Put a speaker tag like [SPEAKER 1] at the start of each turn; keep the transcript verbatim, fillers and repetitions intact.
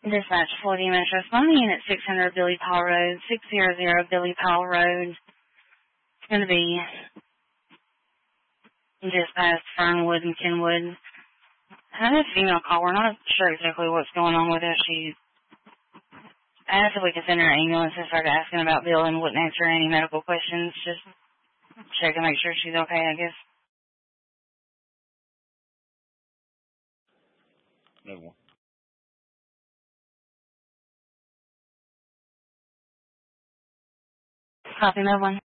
[SPEAKER 1] Dispatch Floyd Metro Spawning Unit six hundred Billy Powell Road, six hundred Billy Powell Road. It's going to be just past Fernwood and Kenwood. I had a female call. We're not sure exactly what's going on with her. She asked if we could send her an ambulance and started asking about Bill and wouldn't answer any medical questions. Just check and make sure she's okay, I guess.
[SPEAKER 2] Another one.
[SPEAKER 1] Copy, no one.